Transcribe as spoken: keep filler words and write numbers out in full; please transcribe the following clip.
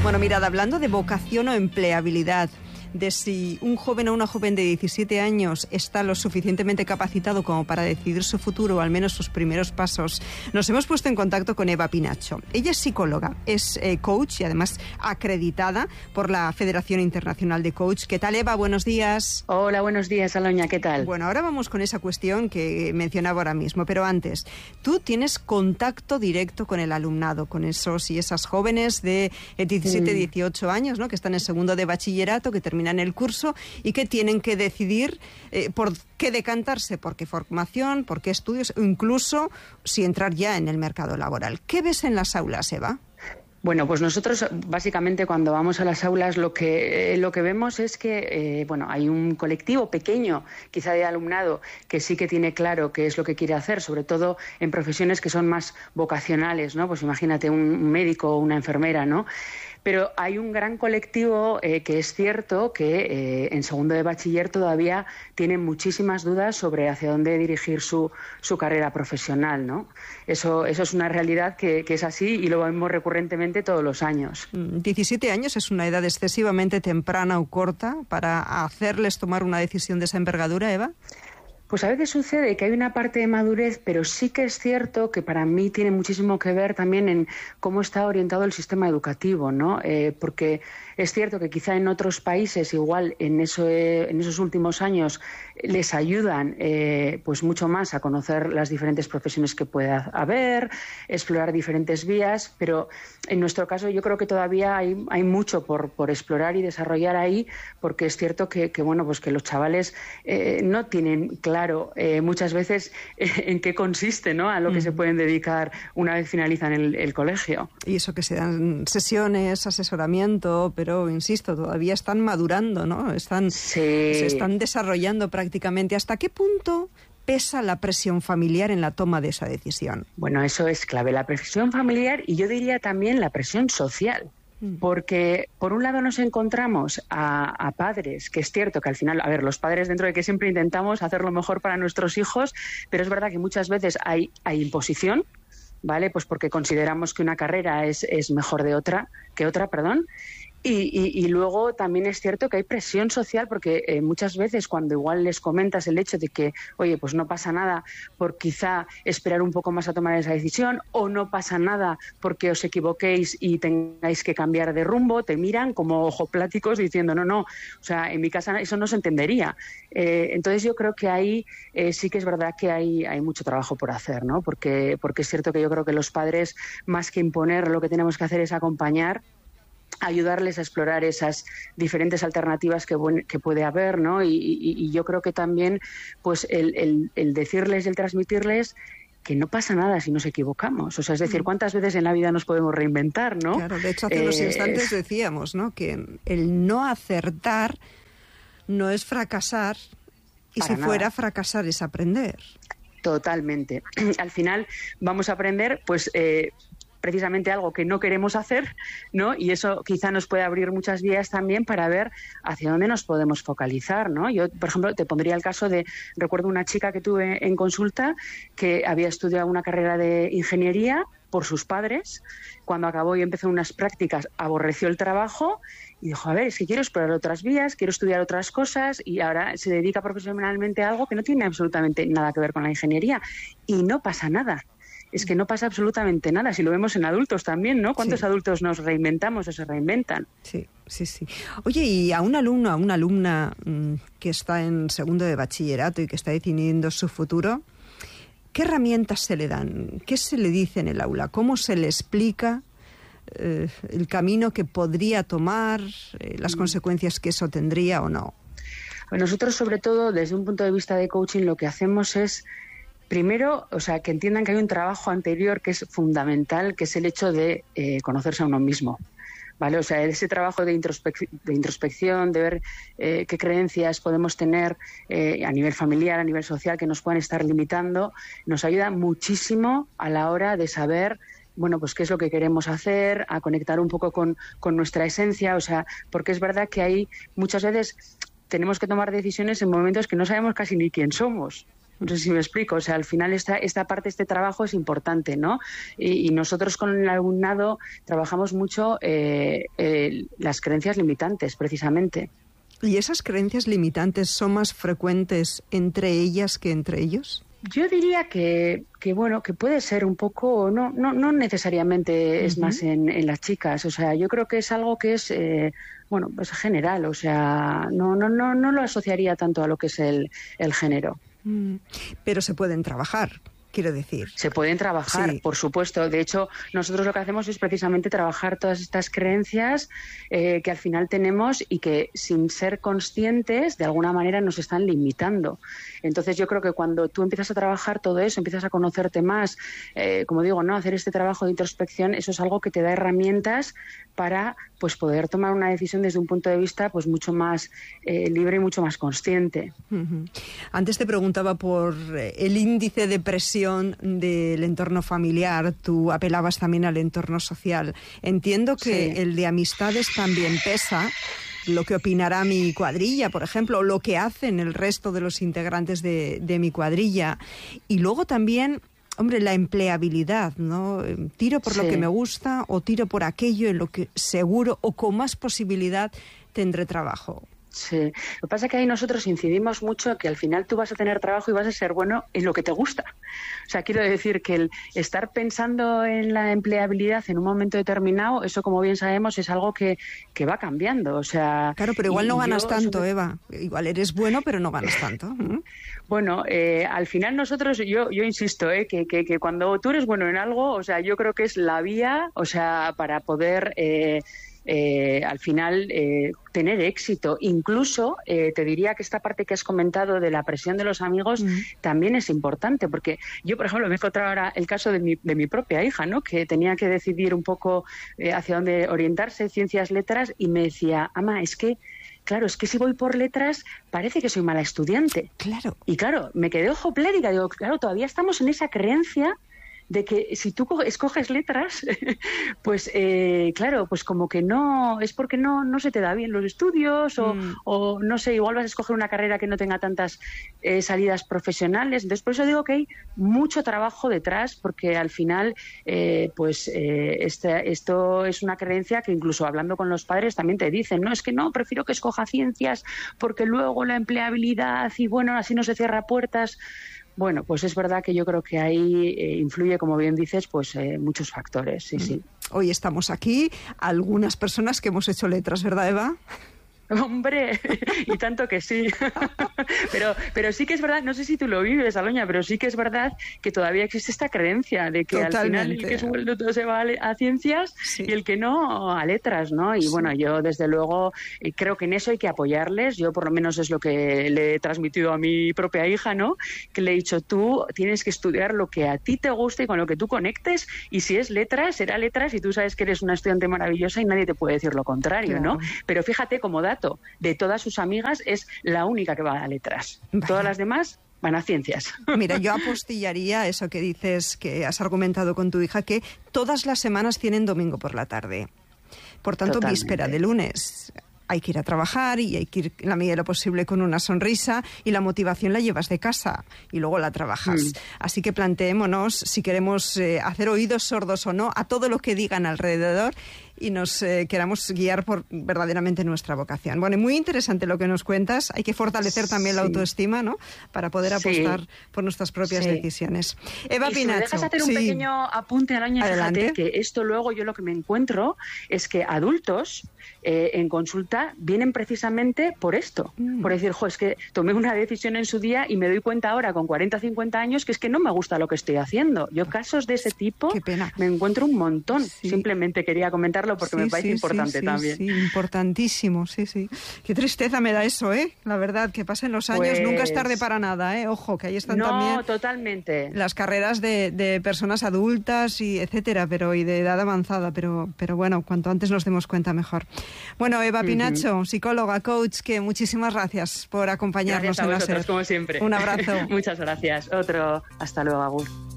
Bueno, mirad, hablando de vocación o empleabilidad, de si un joven o una joven de diecisiete años está lo suficientemente capacitado como para decidir su futuro, o al menos sus primeros pasos, nos hemos puesto en contacto con Eva Pinacho. Ella es psicóloga, es eh, coach y además acreditada por la Federación Internacional de Coach. ¿Qué tal, Eva? Buenos días. Hola, buenos días, Aloña. ¿Qué tal? Bueno, ahora vamos con esa cuestión que mencionaba ahora mismo, pero antes, tú tienes contacto directo con el alumnado, con esos y esas jóvenes de diecisiete, dieciocho años, ¿no?, que están en segundo de bachillerato, que terminan en el curso y que tienen que decidir eh, por qué decantarse, por qué formación, por qué estudios, o incluso si entrar ya en el mercado laboral. ¿Qué ves en las aulas, Eva? Bueno, pues nosotros básicamente cuando vamos a las aulas lo que eh, lo que vemos es que eh, bueno, hay un colectivo pequeño, quizá de alumnado, que sí que tiene claro qué es lo que quiere hacer, sobre todo en profesiones que son más vocacionales, ¿no? Pues imagínate un médico o una enfermera, ¿no? Pero hay un gran colectivo eh, que es cierto que eh, en segundo de bachiller todavía tienen muchísimas dudas sobre hacia dónde dirigir su, su carrera profesional, ¿no? Eso, eso es una realidad que, que es así y lo vemos recurrentemente todos los años. diecisiete años es una edad excesivamente temprana o corta para hacerles tomar una decisión de esa envergadura, Eva. Pues a veces sucede que hay una parte de madurez, pero sí que es cierto que para mí tiene muchísimo que ver también en cómo está orientado el sistema educativo, ¿no? Eh, porque es cierto que quizá en otros países igual en, eso, eh, en esos últimos años les ayudan eh, pues mucho más a conocer las diferentes profesiones que pueda haber, explorar diferentes vías, pero en nuestro caso yo creo que todavía hay, hay mucho por, por explorar y desarrollar ahí, porque es cierto que, que bueno, pues que los chavales eh, no tienen claro Claro, eh, muchas veces eh, en qué consiste, ¿no?, a lo que mm. se pueden dedicar una vez finalizan el, el colegio. Y eso que se dan sesiones, asesoramiento, pero insisto, todavía están madurando, ¿no? Están, sí. Se están desarrollando prácticamente. ¿Hasta qué punto pesa la presión familiar en la toma de esa decisión? Bueno, eso es clave, la presión familiar y yo diría también la presión social. Porque, por un lado, nos encontramos a, a padres, que es cierto que al final, a ver, los padres dentro de que siempre intentamos hacer lo mejor para nuestros hijos, pero es verdad que muchas veces hay, hay imposición, ¿vale? Pues porque consideramos que una carrera es, es mejor de otra, que otra, perdón. Y, y, y luego también es cierto que hay presión social porque eh, muchas veces cuando igual les comentas el hecho de que, oye, pues no pasa nada por quizá esperar un poco más a tomar esa decisión, o no pasa nada porque os equivoquéis y tengáis que cambiar de rumbo, te miran como ojopláticos diciendo no, no, o sea, en mi casa eso no se entendería. Eh, entonces yo creo que ahí eh, sí que es verdad que hay, hay mucho trabajo por hacer, ¿no? Porque, porque es cierto que yo creo que los padres, más que imponer, lo que tenemos que hacer es acompañar, ayudarles a explorar esas diferentes alternativas que, que puede haber, ¿no? Y, y, y yo creo que también pues el, el, el decirles y el transmitirles que no pasa nada si nos equivocamos. O sea, es decir, ¿cuántas veces en la vida nos podemos reinventar, no? Claro, de hecho hace eh, unos instantes decíamos, ¿no?, que el no acertar no es fracasar y si nada. Fuera fracasar es aprender. Totalmente. Al final vamos a aprender, pues... Eh, precisamente algo que no queremos hacer, ¿no? Y eso quizá nos puede abrir muchas vías también para ver hacia dónde nos podemos focalizar, ¿no? Yo, por ejemplo, te pondría el caso de, recuerdo una chica que tuve en consulta que había estudiado una carrera de ingeniería por sus padres, cuando acabó y empezó unas prácticas aborreció el trabajo y dijo, a ver, es que quiero explorar otras vías, quiero estudiar otras cosas, y ahora se dedica profesionalmente a algo que no tiene absolutamente nada que ver con la ingeniería y no pasa nada. Es que no pasa absolutamente nada, si lo vemos en adultos también, ¿no? ¿Cuántos sí. adultos nos reinventamos o se reinventan? Sí, sí, sí. Oye, y a un alumno, a una alumna mmm, que está en segundo de bachillerato y que está definiendo su futuro, ¿qué herramientas se le dan? ¿Qué se le dice en el aula? ¿Cómo se le explica eh, el camino que podría tomar, eh, las mm. consecuencias que eso tendría o no? Bueno, nosotros, sobre todo, desde un punto de vista de coaching, lo que hacemos es primero, o sea, que entiendan que hay un trabajo anterior que es fundamental, que es el hecho de eh, conocerse a uno mismo, ¿vale? O sea, ese trabajo de, introspec- de introspección, de ver eh, qué creencias podemos tener eh, a nivel familiar, a nivel social, que nos puedan estar limitando, nos ayuda muchísimo a la hora de saber, bueno, pues qué es lo que queremos hacer, a conectar un poco con, con nuestra esencia, o sea, porque es verdad que hay muchas veces tenemos que tomar decisiones en momentos que no sabemos casi ni quién somos. No sé si me explico. O sea, al final esta, esta parte, este trabajo es importante, ¿no? Y, y nosotros con el alumnado trabajamos mucho eh, eh, las creencias limitantes, precisamente. ¿Y esas creencias limitantes son más frecuentes entre ellas que entre ellos? Yo diría que, que bueno, que puede ser un poco, no, no, no necesariamente uh-huh. es más en, en las chicas. O sea, yo creo que es algo que es, eh, bueno, pues general. O sea, no, no, no, no lo asociaría tanto a lo que es el, el género. Mm. Pero se pueden trabajar. Quiero decir. Se pueden trabajar, sí. Por supuesto. De hecho, nosotros lo que hacemos es precisamente trabajar todas estas creencias eh, que al final tenemos y que sin ser conscientes de alguna manera nos están limitando. Entonces yo creo que cuando tú empiezas a trabajar todo eso, empiezas a conocerte más, eh, como digo, no hacer este trabajo de introspección, eso es algo que te da herramientas para pues poder tomar una decisión desde un punto de vista pues mucho más eh, libre y mucho más consciente. Uh-huh. Antes te preguntaba por el índice de presión del entorno familiar, tú apelabas también al entorno social. Entiendo que sí. El de amistades también pesa, lo que opinará mi cuadrilla, por ejemplo, o lo que hacen el resto de los integrantes de, de mi cuadrilla. Y luego también, hombre, la empleabilidad, ¿no? Tiro por sí. lo que me gusta o tiro por aquello en lo que seguro o con más posibilidad tendré trabajo. Sí, lo que pasa es que ahí nosotros incidimos mucho que al final tú vas a tener trabajo y vas a ser bueno en lo que te gusta. O sea, quiero decir que el estar pensando en la empleabilidad en un momento determinado, eso como bien sabemos es algo que, que va cambiando. O sea, claro, pero igual no ganas yo, tanto, sobre... Eva. Igual eres bueno, pero no ganas tanto. ¿Mm? Bueno, eh, al final nosotros, yo, yo insisto, eh, que, que, que cuando tú eres bueno en algo, o sea, yo creo que es la vía, o sea, para poder... Eh, Eh, al final eh, tener éxito. Incluso eh, te diría que esta parte que has comentado de la presión de los amigos mm. también es importante, porque yo, por ejemplo, me he encontrado ahora el caso de mi, de mi propia hija, ¿no? Que tenía que decidir un poco eh, hacia dónde orientarse, ciencias, letras, y me decía, ama, es que claro, es que si voy por letras parece que soy mala estudiante. Claro. Y claro, me quedé ojo plédica, digo, claro, todavía estamos en esa creencia de que si tú escoges letras, pues eh, claro, pues como que no, es porque no, no se te da bien los estudios o, mm. o no sé, igual vas a escoger una carrera que no tenga tantas eh, salidas profesionales. Entonces, por eso digo que hay mucho trabajo detrás, porque al final, eh, pues eh, este, esto es una creencia que incluso hablando con los padres también te dicen, no, es que no, prefiero que escoja ciencias porque luego la empleabilidad y bueno, así no se cierra puertas. Bueno, pues es verdad que yo creo que ahí eh, influye, como bien dices, pues eh, muchos factores, sí, sí. Hoy estamos aquí, algunas personas que hemos hecho letras, ¿verdad, Eva? Hombre, y tanto que sí. pero pero sí que es verdad, no sé si tú lo vives, Aloña, pero sí que es verdad que todavía existe esta creencia de que Totalmente. Al final el que es bueno todo se va a, a ciencias sí. y el que no a letras, ¿no? Y sí. bueno, yo desde luego creo que en eso hay que apoyarles. Yo por lo menos es lo que le he transmitido a mi propia hija, ¿no? Que le he dicho, tú tienes que estudiar lo que a ti te guste y con lo que tú conectes, y si es letras, será letras, y tú sabes que eres una estudiante maravillosa y nadie te puede decir lo contrario, claro. ¿no? Pero fíjate, como dato, de todas sus amigas es la única que va a letras. Vaya. Todas las demás van a ciencias. Mira, yo apostillaría eso que dices, que has argumentado con tu hija, que todas las semanas tienen domingo por la tarde. Por tanto, Totalmente. Víspera de lunes. Hay que ir a trabajar y hay que ir en la medida de lo posible con una sonrisa, y la motivación la llevas de casa y luego la trabajas. Mm. Así que planteémonos si queremos eh, hacer oídos sordos o no a todo lo que digan alrededor y nos eh, queramos guiar por verdaderamente nuestra vocación. Bueno, y muy interesante lo que nos cuentas. Hay que fortalecer también sí. la autoestima, ¿no? Para poder apostar sí. por nuestras propias sí. decisiones. Eva y Pinacho. Si me dejas hacer un sí. pequeño apunte, Araña, fíjate que esto luego yo lo que me encuentro es que adultos eh, en consulta vienen precisamente por esto. Mm. Por decir, jo, es que tomé una decisión en su día y me doy cuenta ahora con cuarenta, cincuenta años que es que no me gusta lo que estoy haciendo. Yo casos de ese tipo Qué pena. me encuentro un montón. Sí. Simplemente quería comentarlo porque sí, me parece sí, importante sí, también. Sí, importantísimo, sí, sí. Qué tristeza me da eso, ¿eh? La verdad, que pasen los años, pues... nunca es tarde para nada, ¿eh? Ojo, que ahí están no, también... No, totalmente. Las carreras de, de personas adultas y etcétera, pero y de edad avanzada, pero, pero bueno, cuanto antes nos demos cuenta mejor. Bueno, Eva Pinacho, uh-huh. psicóloga, coach, que muchísimas gracias por acompañarnos gracias a en vosotros, la SER. como siempre. Un abrazo. Muchas gracias. Otro. Hasta luego, Agur.